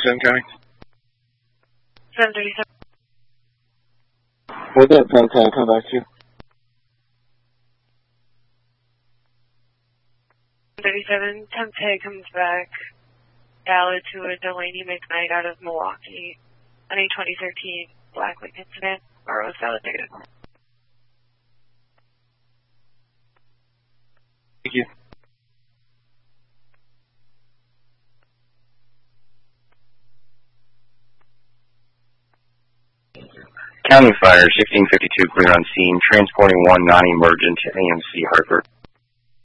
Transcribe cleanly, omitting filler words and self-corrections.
737 County. 737. What's that, Penn come back to? 737, Tempe comes back. Ballard to a Delaney McKnight out of Milwaukee. On a 2013 Blackwing incident. RO valid negative. Thank you. County Fire, 1652, clear on scene, transporting one non-emergent AMC Hartford.